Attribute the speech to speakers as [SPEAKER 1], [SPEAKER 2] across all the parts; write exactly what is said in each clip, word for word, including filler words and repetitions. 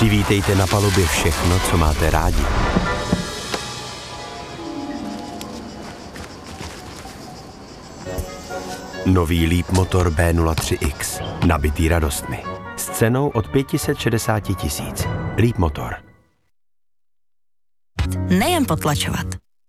[SPEAKER 1] Přivítejte na palubě všechno, co máte rádi. Nový Leap motor B nula tři X, nabitý radostmi. S cenou od pět set šedesát tisíc. Leap motor.
[SPEAKER 2] Nejen potlačovat.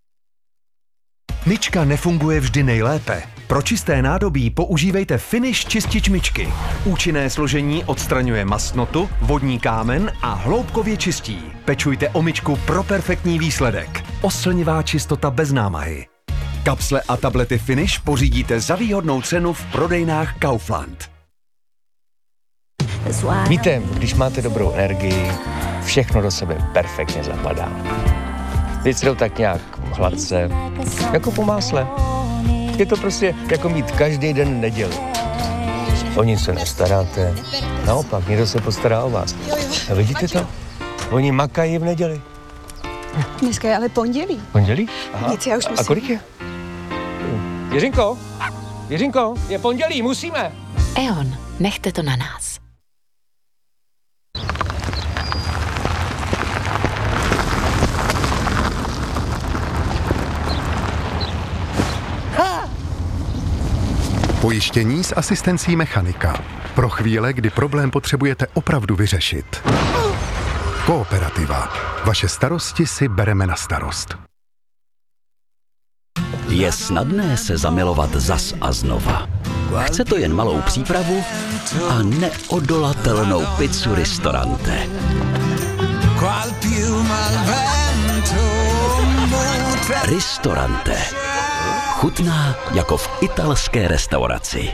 [SPEAKER 3] Myčka nefunguje vždy nejlépe. Pro čisté nádobí používejte Finish čistič myčky. Účinné složení odstraňuje mastnotu, vodní kámen a hloubkově čistí. Pečujte o myčku pro perfektní výsledek. Oslnivá čistota bez námahy. Kapsle a tablety Finish pořídíte za výhodnou cenu v prodejnách Kaufland.
[SPEAKER 4] Víte, když máte dobrou energii, všechno do sebe perfektně zapadá. Věci jdou tak nějak hladce, jako po másle. Je to prostě jako mít každý den neděli. O nic se nestaráte, naopak, někdo se postará o vás. A vidíte to? Oni makají v neděli.
[SPEAKER 5] Dneska je ale pondělí.
[SPEAKER 4] Pondělí? Aha.
[SPEAKER 5] Nic, já už musím.
[SPEAKER 4] A kolik je? Jiřinko, Jiřinko, je pondělí, musíme.
[SPEAKER 2] E O N, nechte to na nás.
[SPEAKER 6] Pojištění s asistencí mechanika. Pro chvíle, kdy problém potřebujete opravdu vyřešit. Kooperativa. Vaše starosti si bereme na starost.
[SPEAKER 7] Je snadné se zamilovat zas a znova. Chce to jen malou přípravu a neodolatelnou pizzu Ristorante. Ristorante. Chutná jako v italské restauraci.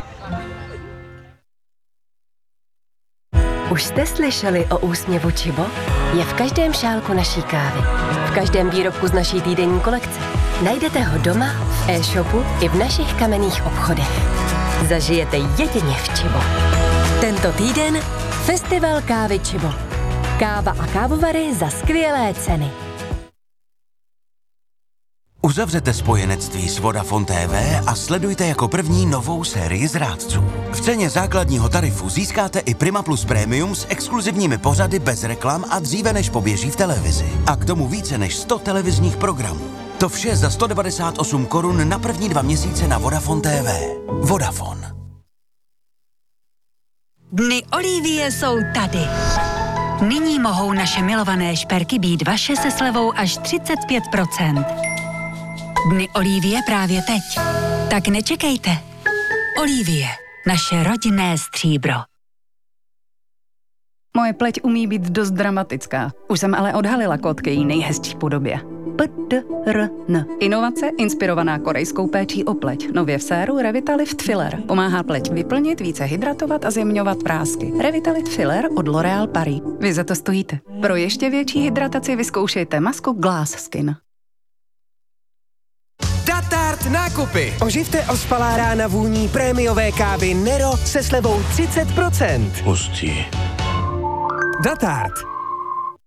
[SPEAKER 8] Už jste slyšeli o úsměvu Chibo? Je v každém šálku naší kávy. V každém výrobku z naší týdenní kolekce. Najdete ho doma, v e-shopu i v našich kamenných obchodech. Zažijete jedině v Chibo. Tento týden Festival kávy Chibo. Káva a kávovary za skvělé ceny.
[SPEAKER 9] Uzavřete spojenectví s Vodafone T V a sledujte jako první novou sérii Zrádců. V ceně základního tarifu získáte i Prima Plus Premium s exkluzivními pořady bez reklam a dříve než poběží v televizi. A k tomu více než sto televizních programů. To vše za sto devadesát osm korun na první dva měsíce na Vodafone T V. Vodafone.
[SPEAKER 10] Dny Olivie jsou tady. Nyní mohou naše milované šperky být vaše se slevou až třicet pět procent. Dny Olivie právě teď. Tak nečekejte. Olivie, naše rodinné stříbro.
[SPEAKER 5] Moje pleť umí být dost dramatická. Už jsem ale odhalila kód k její nejhezčí podobě. P D R N. Inovace inspirovaná korejskou péčí o pleť. Nově v séru Revitalift Filler. Pomáhá pleť vyplnit, více hydratovat a zjemňovat prásky. Revitalift Filler od L'Oréal Paris. Vy za to stojíte. Pro ještě větší hydrataci vyzkoušejte masku Glass Skin.
[SPEAKER 11] Datart nákupy. Oživte ospalá rána vůní prémiové kávy Nero se slevou třicet procent.
[SPEAKER 7] Hustý.
[SPEAKER 11] Datart.